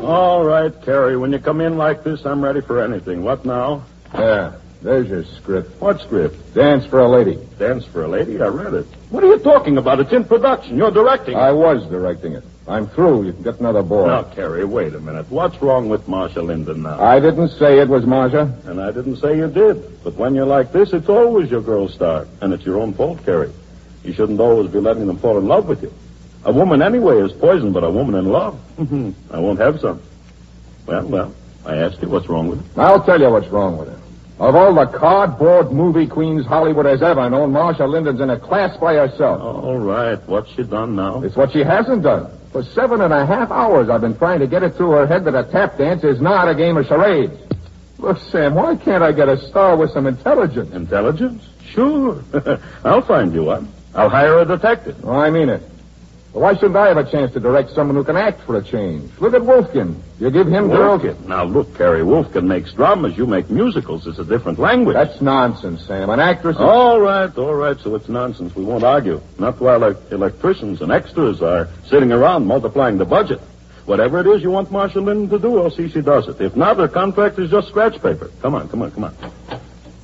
All right, Carrie. When you come in like this, I'm ready for anything. What now? Yeah, there's your script. What script? Dance for a Lady. Dance for a Lady? I read it. What are you talking about? It's in production. You're directing it. I was directing it. I'm through. You can get another boy. Now, Carrie, wait a minute. What's wrong with Marcia Linden now? I didn't say it was Marcia. And I didn't say you did. But when you're like this, it's always your girl's star. And it's your own fault, Carrie. You shouldn't always be letting them fall in love with you. A woman anyway is poison, but a woman in love, I won't have some. Well, I asked you what's wrong with it. I'll tell you what's wrong with it. Of all the cardboard movie queens Hollywood has ever known, Marcia Linden's in a class by herself. All right. What's she done now? It's what she hasn't done. For 7.5 hours, I've been trying to get it through her head that a tap dance is not a game of charades. Look, Sam, why can't I get a star with some intelligence? Intelligence? Sure. I'll find you one. I'll hire a detective. Oh, I mean it. But why shouldn't I have a chance to direct someone who can act for a change? Look at Wolfkin. You give him girls. Now, look, Carrie, Wolfkin makes dramas. You make musicals. It's a different language. That's nonsense, Sam. An actress is... All right. So it's nonsense. We won't argue. Not while electricians and extras are sitting around multiplying the budget. Whatever it is you want Marcia Linden to do, I'll see she does it. If not, her contract is just scratch paper. Come on.